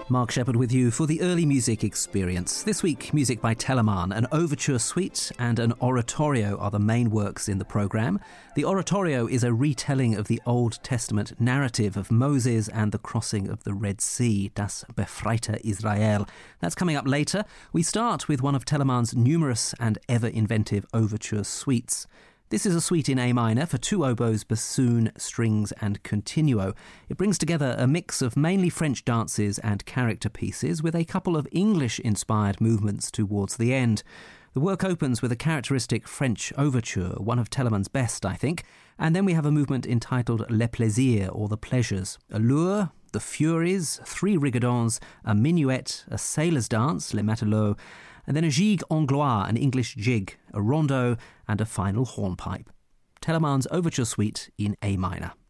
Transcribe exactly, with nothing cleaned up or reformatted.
Mark Shepherd with you for the early music experience. This week, music by Telemann, an overture suite and an oratorio are the main works in the programme. The oratorio is a retelling of the Old Testament narrative of Moses and the crossing of the Red Sea, Das Befreite Israel. That's coming up later. We start with one of Telemann's numerous and ever-inventive overture suites. This is a suite in A minor for two oboes, bassoon, strings and continuo. It brings together a mix of mainly French dances and character pieces with a couple of English-inspired movements towards the end. The work opens with a characteristic French overture, one of Telemann's best, I think, and then we have a movement entitled Les Plaisirs, or The Pleasures. A Lour, The Furies, three rigodons, a minuet, a sailor's dance, Les Matelots, and then a gigue anglois, an English jig, a rondeau, and a final hornpipe. Telemann's overture suite in A minor.